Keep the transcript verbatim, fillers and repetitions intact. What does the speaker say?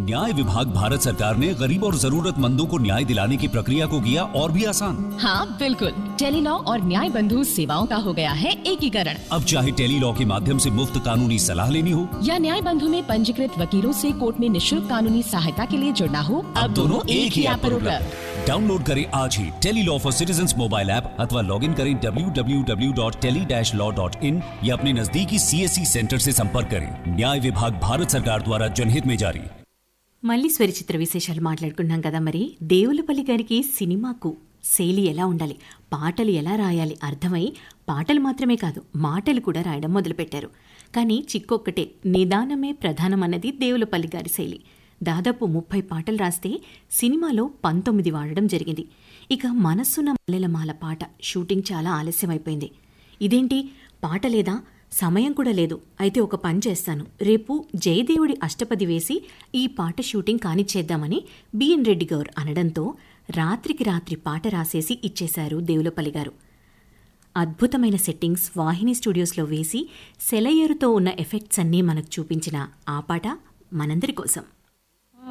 न्याय विभाग भारत सरकार ने गरीब और जरूरतमंदों को न्याय दिलाने की प्रक्रिया को किया और भी आसान। हाँ बिल्कुल, टेलीलॉ और न्याय बंधु सेवाओं का हो गया है एकीकरण। अब चाहे टेलीलॉ के माध्यम से मुफ्त कानूनी सलाह लेनी हो या न्याय बंधु में पंजीकृत वकीलों से कोर्ट में निशुल्क कानूनी सहायता के लिए जुड़ना हो, अब दोनों एक ही ऐप पर उपलब्ध। डाउनलोड करें आज ही Tele-Law for citizens mobile app अथवा लॉग इन करें W W W dot tele dash law dot in या अपने नजदीकी सीएससी सेंटर से संपर्क करें। न्याय विभाग भारत सरकार द्वारा जनहित में जारी। మళ్ళీ స్వరి చిత్ర విశేషాలు మాట్లాడుకున్నాం కదా. మరి దేవులపల్లి గారికి సినిమాకు శైలి ఎలా ఉండాలి, పాటలు ఎలా రాయాలి అర్థమై పాటలు మాత్రమే కాదు మాటలు కూడా రాయడం మొదలుపెట్టారు. కానీ చిక్కొక్కటే, నిదానమే ప్రధానమన్నది దేవులపల్లి గారి శైలి. దాదాపు ముప్పై పాటలు రాస్తే సినిమాలో పంతొమ్మిది వాడడం జరిగింది. ఇక మనస్సున మల్లెలమాల పాట షూటింగ్ చాలా ఆలస్యమైపోయింది. ఇదేంటి పాట లేదా, సమయం కూడా లేదు, అయితే ఒక పని చేస్తాను, రేపు జయదేవుడి అష్టపది వేసి ఈ పాట షూటింగ్ కానిచ్చేద్దామని బిఎన్ రెడ్డి గౌర్ అనడంతో రాత్రికి రాత్రి పాట రాసేసి ఇచ్చేశారు దేవులపల్లి గారు. అద్భుతమైన సెట్టింగ్స్ వాహిని స్టూడియోస్లో వేసి సెలయేరుతో ఉన్న ఎఫెక్ట్స్ అన్నీ మనకు చూపించిన ఆ పాట మనందరి కోసం.